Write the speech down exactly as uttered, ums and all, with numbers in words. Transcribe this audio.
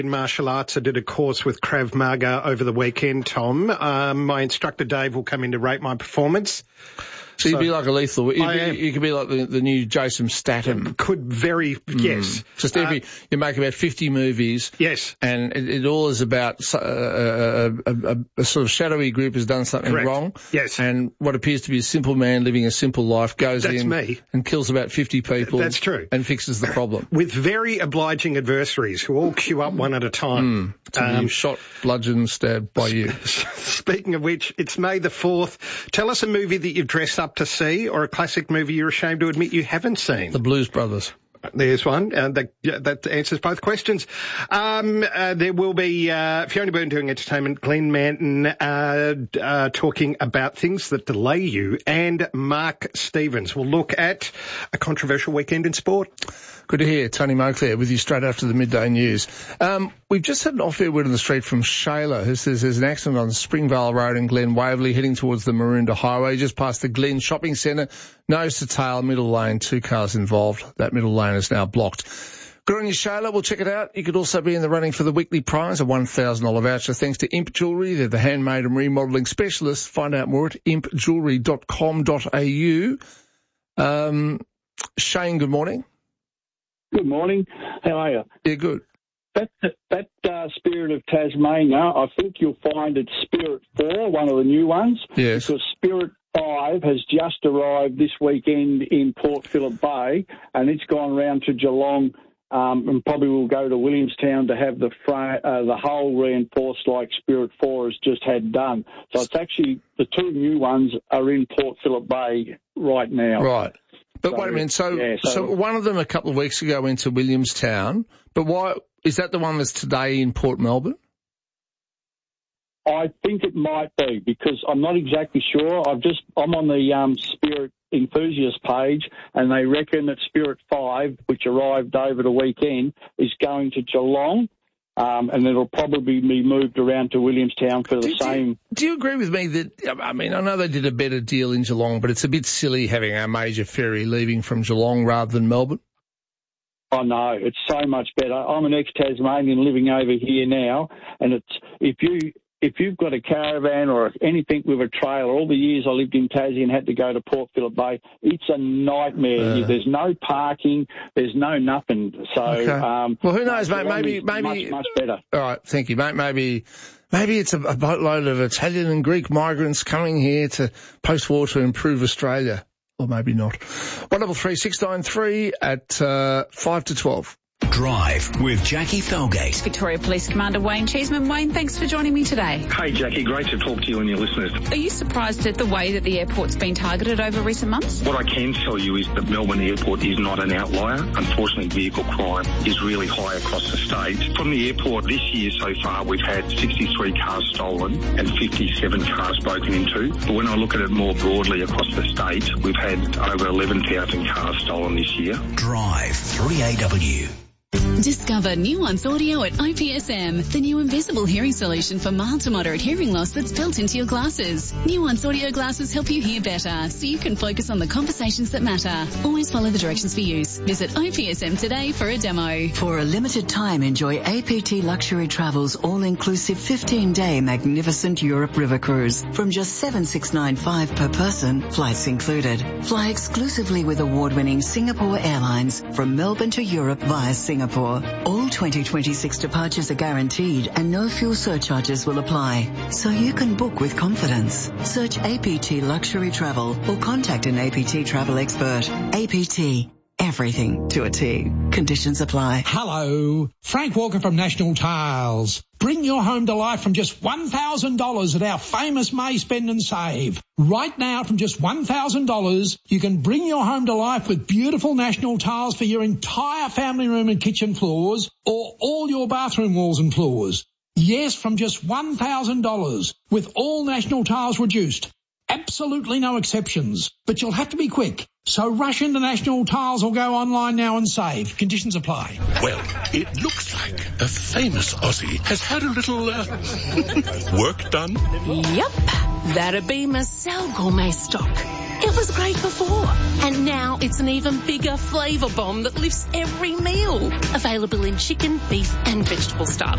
In martial arts, I did a course with Krav Maga over the weekend, Tom. Um, my instructor, Dave, will come in to rate my performance. So, so you'd be like a lethal. You, I, you could be like the, the new Jason Statham. Could very, mm. yes. Just every, uh, you make about fifty movies. Yes. And it, it all is about uh, a, a, a sort of shadowy group has done something Correct. wrong. Yes. And what appears to be a simple man living a simple life goes That's in me. and kills about fifty people. That's true. And fixes the problem. With very obliging adversaries who all queue up one at a time. Mm. To um, be shot, bludgeoned, stabbed by you. Speaking of which, it's May the fourth. Tell us a movie that you've dressed up to see, or a classic movie you're ashamed to admit you haven't seen. The Blues Brothers. There's one, and that, that answers both questions. Um, uh, there will be uh, Fiona Byrne doing entertainment, Glenn Manton uh, uh, talking about things that delay you, and Mark Stevens will look at a controversial weekend in sport. Good to hear. Tony Moak there with you straight after the midday news. Um, we've just had an off-air word on the street from Shayla, who says there's an accident on Springvale Road in Glen Waverley heading towards the Maroondah Highway, just past the Glen Shopping Centre. Nose to tail, middle lane, two cars involved. That middle lane is now blocked. Good on you, Shayla. We'll check it out. You could also be in the running for the weekly prize, a one thousand dollars voucher, thanks to Imp Jewellery. They're the handmade and remodelling specialists. Find out more at imp jewellery dot com dot a u. Um, Shane, good morning. Good morning. How are you? Yeah, good. That that uh, Spirit of Tasmania, I think you'll find it's Spirit four, one of the new ones. Yes. Because Spirit five has just arrived this weekend in Port Phillip Bay, and it's gone round to Geelong, um, and probably will go to Williamstown to have the fra- uh, the hull reinforced like Spirit four has just had done. So it's actually, the two new ones are in Port Phillip Bay right now. Right. But so, wait a minute, so, yeah, so so one of them a couple of weeks ago went to Williamstown, but why, is that the one that's today in Port Melbourne? I think it might be, because I'm not exactly sure. I've just, I'm on the um, Spirit enthusiast page, and they reckon that Spirit five, which arrived over the weekend, is going to Geelong. Um, and it'll probably be moved around to Williamstown for the do, same... Do, do you agree with me that, I mean, I know they did a better deal in Geelong, but it's a bit silly having our major ferry leaving from Geelong rather than Melbourne? Oh, no, it's so much better. I'm an ex-Tasmanian living over here now, and it's if you... If you've got a caravan or anything with a trailer, all the years I lived in Tassie and had to go to Port Phillip Bay, it's a nightmare. Uh, there's no parking, there's no nothing. So, okay. um, well, who knows, mate? Maybe, maybe much, much better. All right, thank you, mate. Maybe, maybe it's a, a boatload of Italian and Greek migrants coming here to post-war to improve Australia, or maybe not. One double three six nine three at uh, five to twelve. Drive with Jackie Felgate. Victoria Police Commander Wayne Cheeseman. Wayne, thanks for joining me today. Hey, Jackie, great to talk to you and your listeners. Are you surprised at the way that the airport's been targeted over recent months? What I can tell you is that Melbourne Airport is not an outlier. Unfortunately, vehicle crime is really high across the state. From the airport this year so far, we've had sixty-three cars stolen and fifty-seven cars broken into. But when I look at it more broadly across the state, we've had over eleven thousand cars stolen this year. Drive three A W. Discover Nuance Audio at I P S M, the new invisible hearing solution for mild to moderate hearing loss that's built into your glasses. Nuance Audio glasses help you hear better, so you can focus on the conversations that matter. Always follow the directions for use. Visit I P S M today for a demo. For a limited time, enjoy A P T Luxury Travel's all-inclusive fifteen-day magnificent Europe River Cruise from just seven thousand six hundred ninety-five dollars per person, flights included. Fly exclusively with award-winning Singapore Airlines from Melbourne to Europe via Singapore. All twenty twenty-six departures are guaranteed and no fuel surcharges will apply, so you can book with confidence. Search A P T Luxury Travel or contact an A P T travel expert. A P T. Everything to a T. Conditions apply. Hello, Frank Walker from National Tiles. Bring your home to life from just one thousand dollars at our famous May Spend and Save. Right now, from just one thousand dollars, you can bring your home to life with beautiful National Tiles for your entire family room and kitchen floors, or all your bathroom walls and floors. Yes, from just one thousand dollars, with all National Tiles reduced. Absolutely no exceptions, but you'll have to be quick. So rush into National Tiles or go online now and save. Conditions apply. Well, it looks like a famous Aussie has had a little uh, work done. Yep, that'd be Marcel Gourmet stock. It was great before, and now it's an even bigger flavour bomb that lifts every meal. Available in chicken, beef and vegetable style.